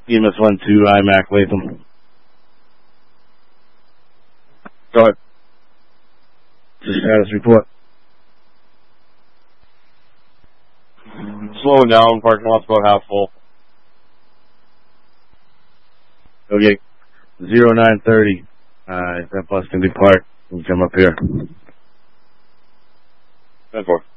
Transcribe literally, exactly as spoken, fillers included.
E M S one two, IMAC, Latham. Go ahead. Status report. Slowing down, parking lot's about half full. Okay. zero nine thirty. Uh, if that bus can depart, we'll come up here. ten four.